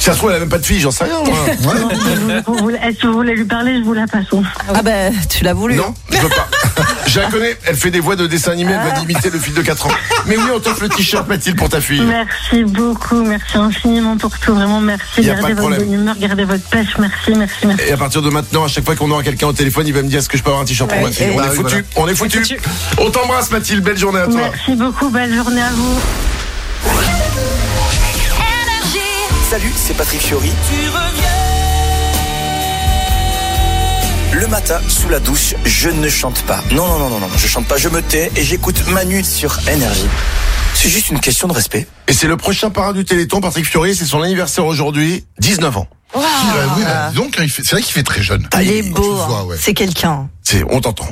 Si ça se trouve, elle a même pas de fille, j'en sais rien, moi. Est-ce que vous voulez lui parler? Je vous la passe. Ah ben, tu l'as voulu. Non, je veux pas. Je la connais, elle fait des voix de dessin animé, elle va imiter le fils de 4 ans. Mais oui, on t'offre le t-shirt, Mathilde, pour ta fille. Merci beaucoup, merci infiniment pour tout, vraiment merci. Y a pas Gardez de votre problème. bonne humeur, gardez votre pêche, merci. Et à partir de maintenant, à chaque fois qu'on aura quelqu'un au téléphone, il va me dire est-ce que je peux avoir un t-shirt pour ma fille. On est foutu. On t'embrasse, Mathilde, belle journée à toi. Merci beaucoup, belle journée à vous. Salut, c'est Patrick Fiori. Le matin, sous la douche, je ne chante pas. Non, je chante pas, je me tais et j'écoute Manu sur Énergie. C'est juste une question de respect. Et c'est le prochain parrain du Téléthon, Patrick Fiori, c'est son anniversaire aujourd'hui, 19 ans. Oui, donc c'est vrai qu'il fait très jeune. Il est beau, vois, ouais. c'est quelqu'un. On t'entend.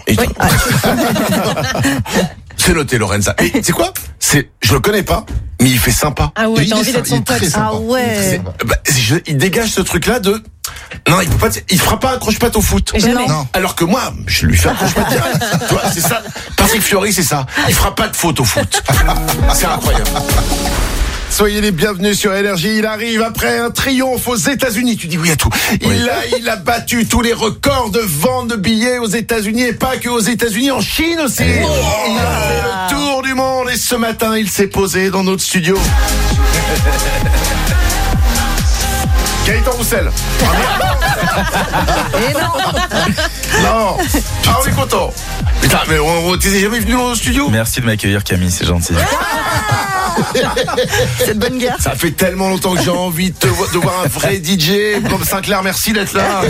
C'est noté, Lorenza. Et c'est quoi? Je le connais pas, mais il fait sympa. Ah ouais, t'as envie d'être son pote. Ah ouais. Il dégage ce truc-là de... Non, il peut pas, il fera pas un croche-patte au foot. Jamais. Non. Alors que moi, je lui fais un croche-patte direct. Tu vois, c'est ça. Patrick Fiori, c'est ça. Il fera pas de faute au foot. C'est incroyable. Soyez les bienvenus sur Énergie. Il arrive après un triomphe aux États-Unis. Tu dis oui à tout. Il a battu tous les records de vente de billets aux États-Unis et pas que aux États-Unis, en Chine aussi. Il a fait le tour du monde et ce matin, il s'est posé dans notre studio. Gaëtan Roussel. Et Non. Ah, on est content. Putain, mais t'es jamais venu au studio? Merci de m'accueillir, Camille, c'est gentil. cette bonne guerre. Ça fait tellement longtemps que j'ai envie de voir un vrai DJ comme Sinclair. Merci d'être là.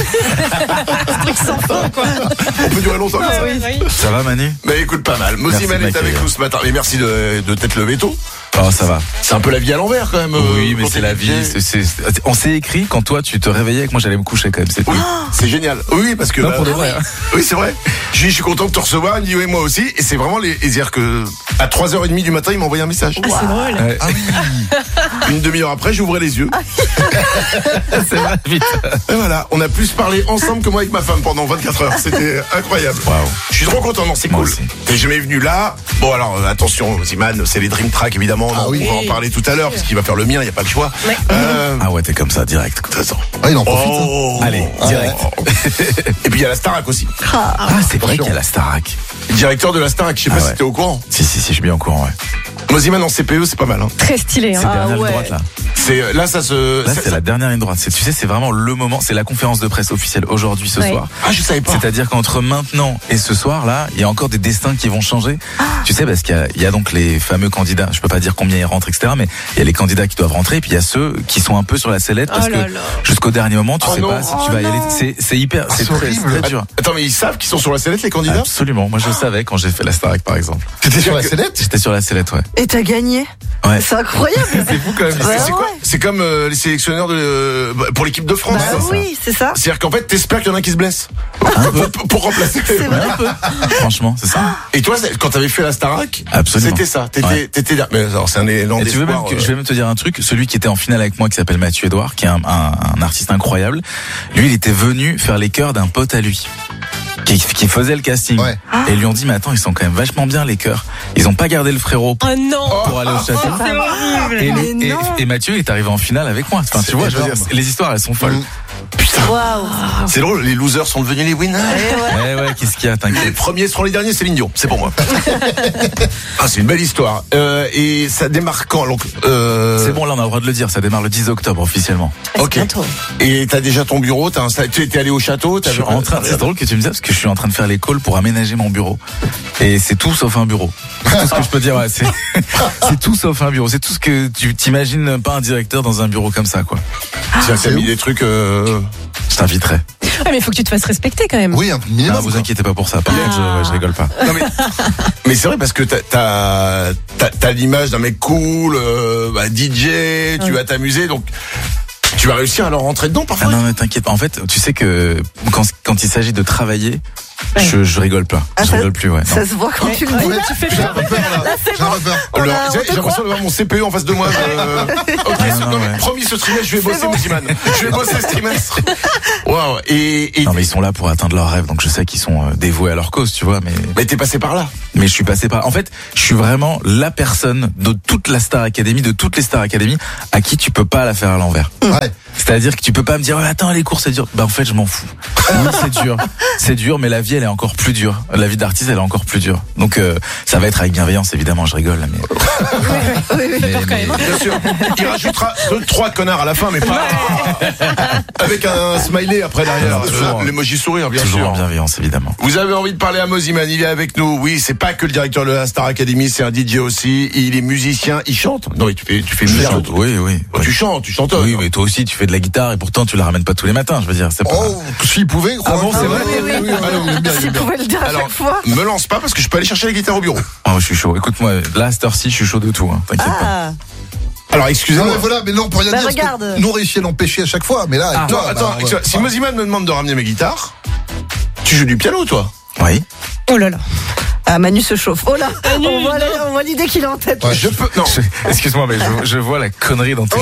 Truc sans fin, quoi. On peut durer longtemps. Ah oui. Ça va, Manu? Mais écoute, pas mal. Moziman est avec nous ce matin. Mais merci de t'être levé tôt. Oh, ça va. C'est un peu la vie à l'envers quand même. Oui, mais quand c'est t'es la DJ. vie. On s'est écrit quand toi tu te réveillais et que moi j'allais me coucher quand même. C'est tout. Oui, c'est génial. Oui, parce que Non, pour de vrai. Hein. oui, c'est vrai. Je suis content de te recevoir. Il me dit oui, moi aussi. Et c'est vraiment c'est-à-dire que à 3h30 du matin, il m'a envoyé un message. Ah, c'est drôle. Ouais. Ah oui. Une demi-heure après, j'ouvrais les yeux. C'est vrai, vite. Et voilà, on a plus parlé ensemble que moi avec ma femme pendant 24 heures. C'était incroyable. Waouh. Je suis trop content, non, c'est Moi cool. aussi. T'es jamais venu là. Bon alors, attention, Ziman, c'est les Dream Track évidemment. Ah oui. On va en parler tout à l'heure parce qu'il va faire le mien, il n'y a pas le choix. Ouais. Ah ouais, t'es comme ça, direct. Attends. Ah, il en profite. Oh. Allez, direct. Et puis il y a la Starac aussi. Ah, c'est vrai qu'il y a la Starac. Directeur de la Starac, je sais pas Ah si ouais. t'es au courant. Si, je suis bien au courant, ouais. Moziman en CPE, c'est pas mal. Hein. Très stylé, C'est hein. la dernière ligne ouais. droite, là. Là, ça se. Là, ça- c'est la dernière ligne droite. Tu sais, c'est vraiment le moment. C'est la conférence de presse officielle aujourd'hui, ce Ouais. soir. Ah, je savais pas. C'est-à-dire qu'entre maintenant et ce soir, là, il y a encore des destins qui vont changer. Tu sais, parce qu'il y a donc les fameux candidats. Je peux pas dire combien ils rentrent, etc. Mais il y a les candidats qui doivent rentrer. Et puis il y a ceux qui sont un peu sur la sellette parce Oh là que là. jusqu'au dernier moment, tu Oh sais non. pas si tu vas y aller. C'est hyper, c'est très horrible. dur. Attends, mais ils savent qu'ils sont sur la sellette, les candidats? Absolument. Moi, je le savais quand j'ai fait la Starac, par exemple. T'étais sur la sellette? J'étais sur la sellette, ouais. Et t'as gagné. Ouais. C'est incroyable. C'est fou quand même. Ouais, C'est quoi ouais. C'est comme les sélectionneurs pour l'équipe de France. Bah c'est ça. oui, c'est ça. C'est-à-dire qu'en fait, t'espères qu'il y en a un qui se blesse pour remplacer. C'est vrai. Franchement, c'est ça. Et toi, quand t'avais fait la Starac, Absolument. c'était ça. Ouais. T'étais là. Mais alors, c'est un élan Et tu veux même d'espoir. je vais même te dire un truc. Celui qui était en finale avec moi, qui s'appelle Mathieu Edouard, qui est un artiste incroyable. Lui, il était venu faire les chœurs d'un pote à lui. Qui faisait le casting. Ouais. Et ils lui ont dit, mais attends, ils sont quand même vachement bien, les chœurs. Ils ont pas gardé le frérot Oh non. pour aller au château. C'est horrible. Et Mathieu est arrivé en finale avec moi. Enfin, tu vois, je veux dire, énorme. les histoires, elles sont folles. Putain, Waouh. c'est drôle. Les losers sont devenus les winners. Et ouais. Ouais, qu'est-ce qu'il y a, Les t'inquiète. premiers seront les derniers, Céline Dion. C'est pour moi. Ah, c'est une belle histoire. Et ça démarre quand donc, C'est bon, là, on a le droit de le dire. Ça démarre le 10 octobre, officiellement. Ok. Et t'as déjà ton bureau. Tu étais allé au château. Je suis en train, c'est drôle que tu me dises ça, parce que je suis en train de faire les calls pour aménager mon bureau. Et c'est tout sauf un bureau. C'est tout ce que je peux dire, ouais, c'est tout sauf un bureau. C'est tout ce que tu t'imagines pas un directeur dans un bureau comme ça, quoi. T'as mis des trucs. Je t'inviterai. Ouais, mais il faut que tu te fasses respecter quand même. Oui, un minimum. Non, vous quoi. inquiétez pas pour ça. Par contre, je rigole pas. Non mais c'est vrai parce que t'as l'image d'un mec cool, DJ, tu vas t'amuser, donc tu vas réussir à leur rentrer dedans parfois. Ah non, mais t'inquiète pas. En fait, tu sais que quand il s'agit de travailler, Ouais. je rigole pas. Ah, Je ça- rigole plus, ouais. non. Ça se voit quand tu le dis. Ouais, Tu fais j'ai peur. un peu peur, là. Là, c'est J'ai un bon. peu peur. On Alors, a- on j'ai te l'impression d'avoir mon CPE en face de moi. Ok, Ah, non, non, mais ouais. promis ce trimestre, je vais bosser, bon. Moziman. Je vais bosser ce trimestre. Waouh. Et Non, mais ils sont là pour atteindre leurs rêves, donc je sais qu'ils sont dévoués à leur cause, tu vois. mais t'es passé par là. Mais je suis passé par. En fait, je suis vraiment la personne de toute la Star Academy, de toutes les Star Academy, à qui tu peux pas la faire à l'envers. Ouais. C'est-à-dire que tu peux pas me dire attends les cours c'est dur. Bah en fait je m'en fous. Oui, c'est dur, mais la vie elle est encore plus dure. La vie d'artiste elle est encore plus dure. Donc ça va être avec bienveillance évidemment. Je rigole là, mais. Bien sûr. Il rajoutera 2-3 connards à la fin, mais pas avec un smiley après derrière. Toujours. L'emoji sourire, bien Toujours sûr. en bienveillance évidemment. Vous avez envie de parler à Moziman, il est avec nous. Oui, c'est pas que le directeur de la Star Academy, c'est un DJ aussi. Il est musicien, il chante. Non, mais tu fais Je musique. chante, oui. Tu chantes, tu chantes. Oui, mais toi aussi tu fais de la guitare et pourtant tu la ramènes pas tous les matins. Je veux dire, c'est pas. Oh, s'il pouvait, Ah bon, c'est vrai. oui, alors, il aime bien, il Tu aime bien. pouvais le dire à Alors, chaque fois. me lance pas parce que je peux aller chercher la guitare au bureau. Oh, je suis chaud. Écoute-moi, là à cette heure-ci, je suis chaud de tout. Hein. T'inquiète pas. Ah, Alors, Non, excusez-moi. mais voilà, mais non, pour rien Bah, dire. parce que regarde. Nous, on réussit à l'empêcher à chaque fois, mais là, avec Non, toi, attends, bah, on va- si Moziman me demande de ramener mes guitares, tu joues du piano, toi? Oui. Oh là là. Ah, Manu se chauffe. Oh là, Manu, on voit l'idée qu'il a en tête. Ouais. Je peux, non. Excuse-moi, mais je vois la connerie dans tes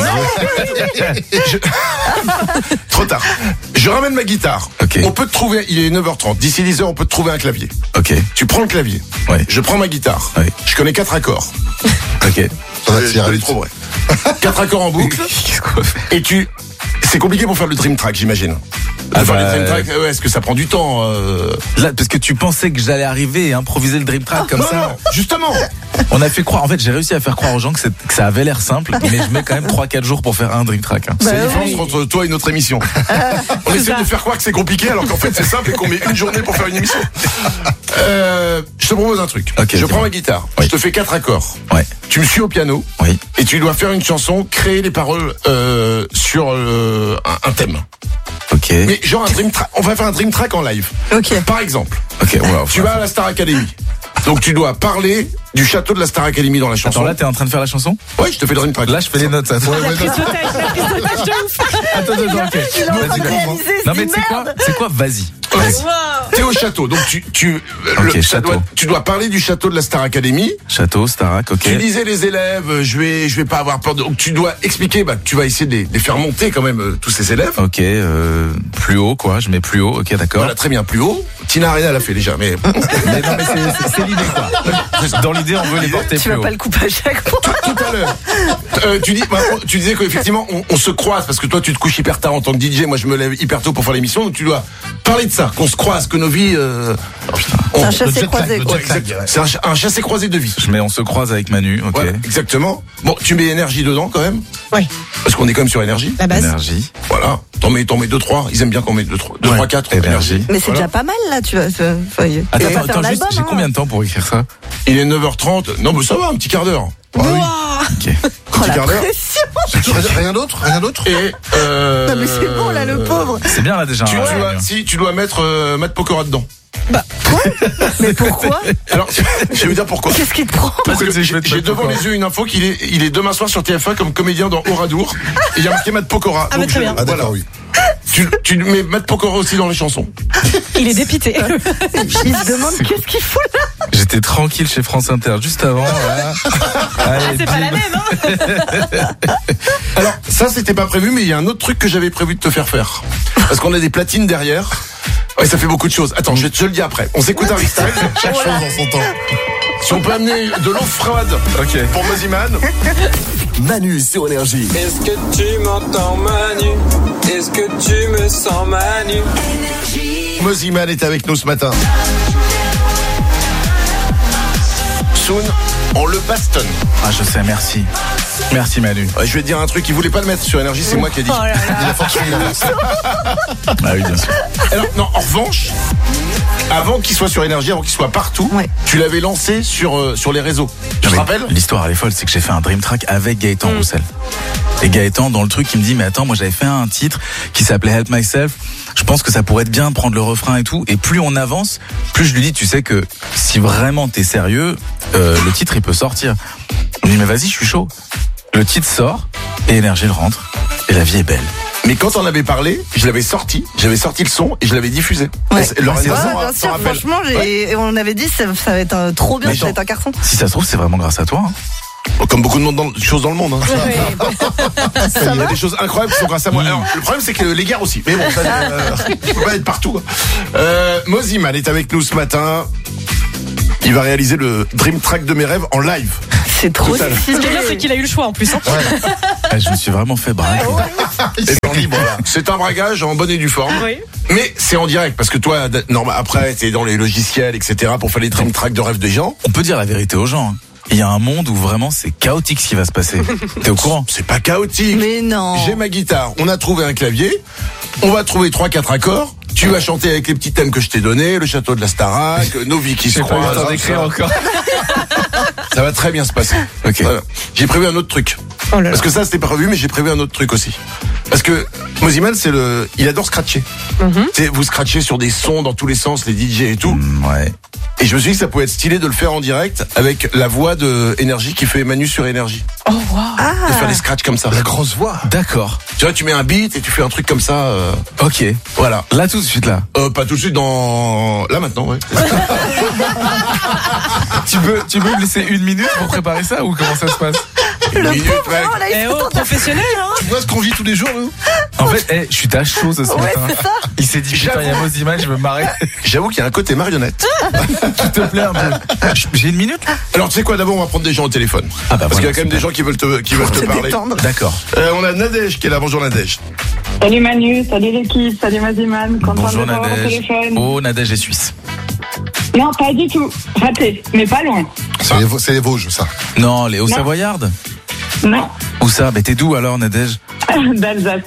yeux. Trop tard. Je ramène ma guitare. Ok. On peut te trouver, il est 9h30. D'ici 10h, on peut te trouver un clavier. Ok. Tu prends le clavier. Ouais. Je prends ma guitare. Ouais. Je connais 4 accords. Ok. Ça va Je te faire te les vite. trouverai. 4 accords en boucle. Qu'est-ce qu'on va faire? Et c'est compliqué pour faire le dream track, j'imagine. Ah Faire bah, les dream track, ouais, est-ce que ça prend du temps Là, parce que tu pensais que j'allais arriver et improviser le dream track comme Non, ça. non, justement. On a fait croire, en fait, j'ai réussi à faire croire aux gens que ça avait l'air simple, mais je mets quand même 3-4 jours pour faire un dream track. Hein. C'est la oui. différence entre toi et notre émission. On essaie de faire croire que c'est compliqué alors qu'en fait c'est simple et qu'on met une journée pour faire une émission. Je te propose un truc. Ok, je ok. prends ma guitare, Oui. je te fais 4 accords. Ouais. Tu me suis au piano Oui. et tu dois faire une chanson, créer les paroles sur un thème. Ok. Mais genre un dream track. On va faire un dream track en live. Ok. Par exemple, Ok. Wow. tu vas à la Star Academy. Donc tu dois parler du château de la Star Academy dans la chanson. Attends, là, t'es en train de faire la chanson? Ouais, je te fais le dream track. Là, je fais les notes. Attends, La prise d'otage de ouf. attends, ok. Il est en train de Vas-y, réaliser, non, mais c'est tu sais quoi? merde. C'est quoi? Vas-y. Ouais. Wow. T'es au château, donc Ok, château. tu dois parler du château de la Star Academy. Château, Starac, ok. Tu disais les élèves, je vais pas avoir peur de. Donc tu dois expliquer, que tu vas essayer de les faire monter quand même tous ces élèves. Ok, plus haut, quoi. Je mets plus haut. Ok, d'accord. Voilà, très bien, plus haut. Tina Arena l'a fait déjà, mais Mais non, mais c'est l'idée, quoi. Dans l'idée, on veut les porter Tu plus vas haut. pas le couper à chaque fois. tout à l'heure. Tu disais qu'effectivement on se croise parce que toi tu te couches hyper tard en tant que DJ, moi je me lève hyper tôt pour faire l'émission, donc tu dois parler de ça, qu'on se croise, que nos vies. C'est un Le chassé jet lag, croisé. le quoi. jet lag. C'est un chassé croisé de vie. Je mets, on se croise avec Manu, ok. Voilà, exactement. Bon, tu mets énergie dedans quand même, Oui, parce qu'on est quand même sur énergie. la base. Énergie. Voilà. T'en mets 2-3. Ils aiment bien qu'on mette 2-3, 4. Énergie. Mais c'est Voilà. déjà pas mal là, tu vas. Attends, juste, j'ai combien de temps pour écrire ça? Il est 9h30. Non, mais ça va, un petit quart d'heure. Ok. Oh la quart d'heure. pression. Rien d'autre? Rien d'autre? Et Non mais c'est bon là, le pauvre. C'est bien là déjà. tu dois mettre Matt Pokora dedans. Mais pourquoi? Alors, je vais vous dire pourquoi. Qu'est-ce qui te prend? Parce que Pourquoi je vais te j'ai mettre devant Pokora les yeux une info qu'il est demain soir sur TF1 comme comédien dans Oradour. Et il y a marqué Matt Pokora. Ah, bah, très bien. Ah, d'accord, voilà. oui. Tu mets Matt Pokora aussi dans les chansons. Il est dépité. Il se demande qu'est-ce qu'il fout là. J'étais tranquille chez France Inter juste avant. Voilà. Allez, C'est pas la même, hein. Alors, ça, c'était pas prévu, mais il y a un autre truc que j'avais prévu de te faire faire. Parce qu'on a des platines derrière. Ouais, ça fait beaucoup de choses. Attends, je te le dis après. On s'écoute Harry Styles. Chaque chose en son temps. Si on peut amener de l'eau froide pour Moziman. Manu sur Énergie. Est-ce que tu m'entends, Manu? Est-ce que tu me sens, Manu? Moziman est avec nous ce matin. Soon, on le bastonne. Ah, je sais, merci. Merci Manu. Ouais, je vais te dire un truc, il voulait pas le mettre sur Énergie, c'est moi qui ai dit. Oh là là. Il a forcément Ah oui, bien sûr. Alors, non, en revanche, avant qu'il soit sur Énergie, avant qu'il soit partout, Ouais. tu l'avais lancé sur les réseaux. Tu te rappelles? L'histoire, elle est folle, c'est que j'ai fait un dream track avec Gaëtan Roussel. Et Gaëtan, dans le truc, il me dit, mais attends, moi j'avais fait un titre qui s'appelait Help Myself. Je pense que ça pourrait être bien de prendre le refrain et tout. Et plus on avance, plus je lui dis, tu sais que si vraiment t'es sérieux, le titre il peut sortir. Il me dit, mais vas-y, je suis chaud. Le titre sort, et Énergie le rentre, et la vie est belle. Mais quand on avait parlé, j'avais sorti le son et je l'avais diffusé. Ouais. Lorenzo Ouais, s'en bien sûr, rappelle. franchement, on avait dit ça va être trop bien, Mais ça va être un carton. Si ça se trouve, c'est vraiment grâce à toi. Hein. Comme beaucoup de choses dans le monde. Hein. Ça Il y a va des choses incroyables qui sont grâce à moi. Alors, le problème, c'est que les guerres aussi. Mais bon, ça, il faut pas être partout. Moziman est avec nous ce matin. Il va réaliser le dream track de mes rêves en live. C'est trop Tout à l'heure. Ce qui est bien, c'est qu'il a eu le choix en plus. Hein. Je me suis vraiment fait braquer. Et t'en libre, là. C'est un braquage en bonne et due forme. Oui. Mais c'est en direct, parce que toi, après, t'es dans les logiciels, etc., pour faire les train tracks de rêve des gens. On peut dire la vérité aux gens. Il y a un monde où vraiment c'est chaotique ce qui va se passer. T'es au courant? C'est pas chaotique. Mais non. J'ai ma guitare, on a trouvé un clavier, on va trouver 3-4 accords, tu vas chanter avec les petits thèmes que je t'ai donnés, le château de la Starac, nos vies qui se croisent. encore. Ça va très bien se passer. Ok. Voilà. J'ai prévu un autre truc. Oh là là. Parce que ça, c'était pas prévu, mais j'ai prévu un autre truc aussi. Parce que Moziman, il adore scratcher. Tu sais, vous scratchez sur des sons dans tous les sens, les DJ et tout. Ouais. Et je me suis dit que ça pouvait être stylé de le faire en direct avec la voix de Énergie qui fait Manu sur Énergie. Oh, wow. De faire des scratchs comme ça. La grosse voix. D'accord. Tu vois, tu mets un beat et tu fais un truc comme ça. Ok. Voilà. Là tout de suite là. Pas tout de suite là maintenant, ouais. Tu peux me laisser 1 minute pour préparer ça ou comment ça se passe? Le minute, pauvre, mec. là, il Eh faut oh, professionnel, hein. Tu vois ce qu'on vit tous les jours, nous? En fait, je suis à chaud ce Ouais, matin. c'est ça. Il s'est dit putain, il y a Moziman, je veux me marrer. J'avoue qu'il y a un côté marionnette. S'il te plaît un peu. J'ai 1 minute là? Alors tu sais quoi, d'abord on va prendre des gens au téléphone. Ah bah parce qu'il y a voilà, quand même des gens qui veulent te Se parler. détendre. D'accord. On a Nadège qui est là. Bonjour Nadège. Salut Manu, salut l'équipe, salut Maziman, content Bonjour de vous avoir au Nadège. téléphone. Oh, Nadège est suisse. Non, pas du tout, raté, mais pas loin. C'est les Vosges, ça. Non, les Hauts-Savoyardes. Non, Où ça? Mais t'es d'où alors, Nadège? d'Alsace.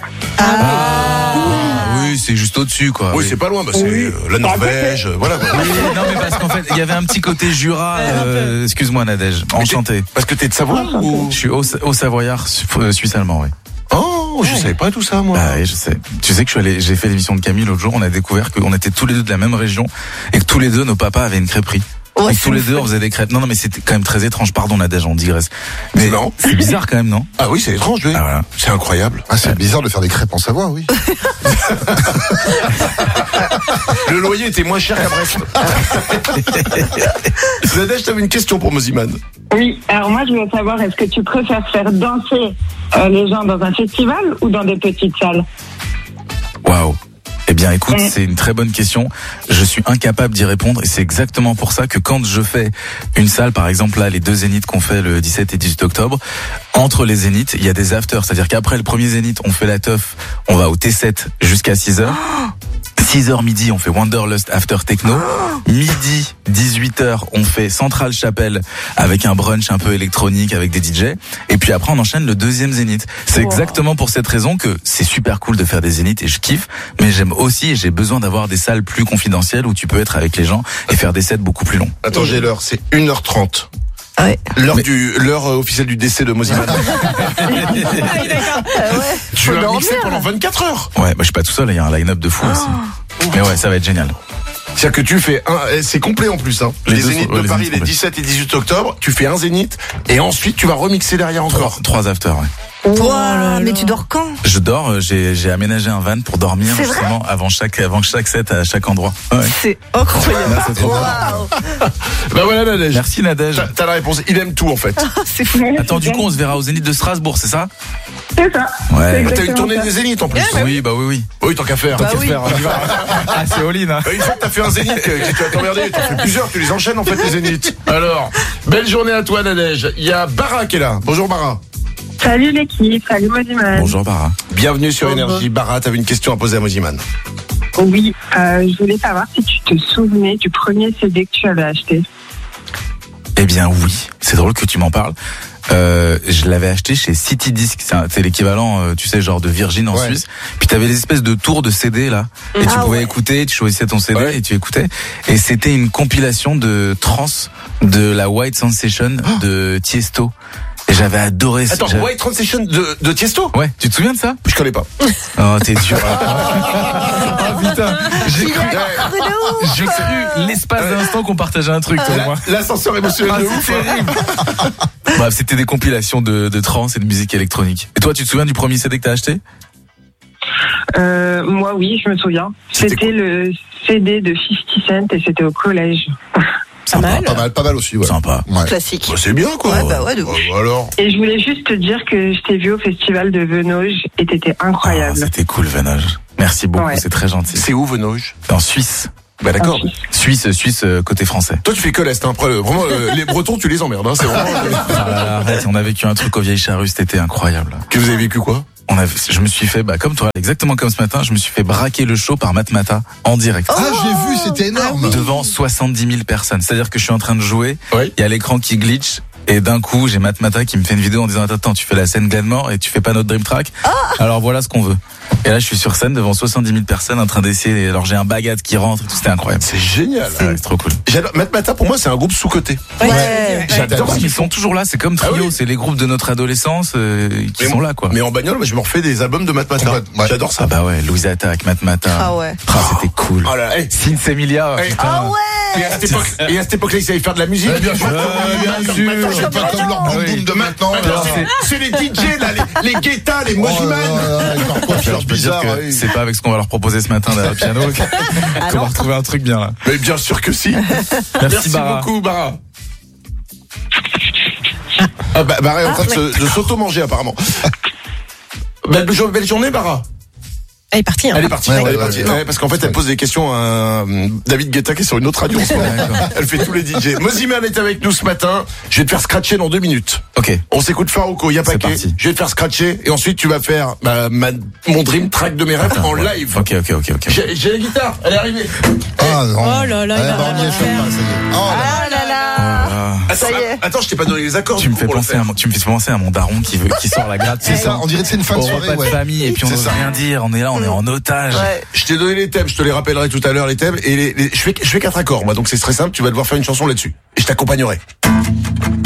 Oui, c'est juste au-dessus quoi. Oui, c'est pas loin, c'est Oui. la Norvège, voilà. Oui, non mais parce qu'en fait, il y avait un petit côté Jura. Excuse-moi Nadège. Enchanté. Parce que t'es de Savoie ou... Je suis au Savoyard suisse-allemand, oui. Oh, je savais pas tout ça, moi. Bah oui, je sais. Tu sais que j'ai fait l'émission de Camille l'autre jour, on a découvert qu'on était tous les deux de la même région et que tous les deux nos papas avaient une crêperie. Ouais, Donc, tous les deux on faisait des crêpes. Non mais c'était quand même très étrange, pardon Nadège, on digresse. Mais Non. c'est bizarre quand même, non? Ah oui, c'est étrange, oui. Ah, voilà. C'est incroyable. Ah, c'est bizarre de faire des crêpes en Savoie, oui. Le loyer était moins cher qu'à Brest. Nadège, t'avais une question pour Moziman. Oui, alors moi je veux savoir, est-ce que tu préfères faire danser les gens dans un festival ou dans des petites salles? Waouh. Eh bien, écoute, c'est une très bonne question. Je suis incapable d'y répondre et c'est exactement pour ça que quand je fais une salle, par exemple là, les 2 zéniths qu'on fait le 17 et 18 octobre, entre les zéniths, il y a des afters. C'est-à-dire qu'après le premier zénith, on fait la teuf, on va au T7 jusqu'à 6h. 6h midi, on fait Wanderlust After Techno. Midi, 18h, on fait Central Chapelle avec un brunch un peu électronique avec des DJ. Et puis après, on enchaîne le 2e zénith. C'est exactement pour cette raison que c'est super cool de faire des zéniths et je kiffe. Mais j'aime aussi et j'ai besoin d'avoir des salles plus confidentielles où tu peux être avec les gens et faire des sets beaucoup plus longs. Attends, j'ai l'heure, c'est 1h30. Ouais. L'heure officielle du décès de Moziman. Tu Faut as dormir. mixé pendant 24 heures. Ouais, bah je suis pas tout seul, il y a un line-up de fou aussi. Mais ouais, ça va être génial. C'est-à-dire que tu fais c'est complet en plus, hein. Les Les deux zéniths sont- de les Paris, zéniths les complets. 17 et 18 octobre, tu fais un zénith et ensuite tu vas remixer derrière encore. 3 afters, ouais. Wow, mais tu dors quand? Je dors, j'ai aménagé un van pour dormir C'est vrai justement avant chaque set à chaque endroit. Ouais. C'est incroyable. Là, c'est trop bien. Waouh. Bah voilà Nadège. Merci Nadège. T'as la réponse. Il aime tout en fait. C'est fou. Attends, du coup, on se verra au Zénith de Strasbourg, c'est ça? C'est ça. Ouais. T'as une Exactement tournée ça. des zéniths en plus. Oui, bah oui. Oui, tant qu'à faire. Bah oui. On y va. Ah, c'est all-in, hein. Bah, une fois que t'as fait un zénith, tu vas t'emmerder, t'en fais plusieurs, tu les enchaînes en fait les zéniths. Alors, belle journée à toi Nadège. Il y a Bara qui est là. Bonjour Bara. Salut l'équipe, salut Maziman. Bonjour, Bara. Bienvenue sur Énergie. Bara, t'avais une question à poser à Moziman. Oui, je voulais savoir si tu te souvenais du premier CD que tu avais acheté. Eh bien, oui. C'est drôle que tu m'en parles. Je l'avais acheté chez City Disc, c'est l'équivalent, tu sais, genre de Virgin en Suisse. Puis t'avais des espèces de tours de CD là, et tu pouvais écouter, tu choisissais ton CD et tu écoutais. Et c'était une compilation de trance de la White Sensation de Tiesto. Et j'avais adoré ça. Attends, White Transition de Tiesto? Ouais, tu te souviens de ça? Je connais pas. Oh, t'es dur. Ah putain, j'ai cru l'espace d'un instant qu'on partageait un truc, toi et moi. L'ascenseur émotionnel de ouf. terrible. Bref, c'était des compilations de trance et de musique électronique. Et toi, tu te souviens du premier CD que t'as acheté? Moi, oui, je me souviens. C'était quoi C'était le CD de 50 Cent et c'était au collège. Pas mal aussi, ouais. Sympa. Ouais. Classique. Bah, c'est bien quoi. Ouais, bah ouais, de ouf. Alors. Et je voulais juste te dire que je t'ai vu au festival de Venoge et t'étais Ah, incroyable. c'était cool, Venoge. Merci beaucoup, Ouais. c'est très gentil. C'est où Venoge? En Suisse. Bah d'accord. Suisse, côté français. Toi, tu fais que l'Est, hein. Après, vraiment, les Bretons, tu les emmerdes, hein. C'est vraiment. Ah là là, arrête, on a vécu un truc aux Vieilles Charrues, c'était incroyable. Que vous avez vécu quoi? Je me suis fait, comme toi, exactement comme ce matin, je me suis fait braquer le show par Matmata en direct. Ah, j'ai vu, c'était énorme. Devant 70 000 personnes. C'est-à-dire que je suis en train de jouer, Oui. il y a l'écran qui glitch, et d'un coup, j'ai Matmata qui me fait une vidéo en disant attends, tu fais la scène Glenmore et tu fais pas notre Dream Track. Alors voilà ce qu'on veut. Et là, je suis sur scène devant 70 000 personnes en train d'essayer. Alors j'ai un bagat qui rentre, et tout, c'était incroyable. C'est génial. C'est trop cool. J'adore. Matmata, pour moi, c'est un groupe sous-coté. Ouais. J'adore qu'ils sont toujours là. C'est comme Trio, Ah oui. c'est les groupes de notre adolescence qui sont là, quoi. Mais en bagnole, moi, je me refais des albums de Matmata. Ouais. J'adore ça. Ah bah ouais, Louise Attaque, Matmata. Ah ouais. C'était cool. Oh là, hey. Sins Emilia. Hey. Putain. Ah ouais. Et à cette époque-là, ils savaient faire de la musique. Bien sûr. bien sûr. Maintenant, c'est pas comme leur boom boom de maintenant. Maintenant, c'est les DJ, là, les Guetta, les Mojiman. Leur coiffure Je peux dire bizarre. que c'est pas avec ce qu'on va leur proposer ce matin derrière le piano qu'on va retrouver un truc bien là. Mais bien sûr que si. Merci Bara. beaucoup, Bara. Ah bah, Bara est en train de s'auto-manger, apparemment. Belle journée, Bara. Elle est partie. Hein. Elle est partie. Ouais, Elle est ouais, partie. ouais. Ouais, parce qu'en fait, elle pose des questions à David Guetta qui est sur une autre radio en ce moment. Elle fait tous les DJ. Moziman est avec nous ce matin. Je vais te faire scratcher dans 2 minutes. Ok. On s'écoute Farouko, y'a pas C'est qu'à. parti. Je vais te faire scratcher et ensuite tu vas faire mon dream track de mes rêves en live. Ok. J'ai la guitare, elle est arrivée. Ah non. Oh là là, il va on y rien est, faire. ça y est. Oh là là. Ah là là. Attends, Ça y est. attends, je t'ai pas donné les accords. Tu me du fais coup, pour le penser à mon daron qui sort la gratte. C'est ça, on dirait que c'est une fin de Au soirée, repas de ouais. famille et puis on C'est n'ose ça. rien dire. On est là, on est en otage. Ouais. Je t'ai donné les thèmes, je te les rappellerai tout à l'heure les thèmes et je fais 4 accords moi, donc c'est très simple, tu vas devoir faire une chanson là-dessus et je t'accompagnerai.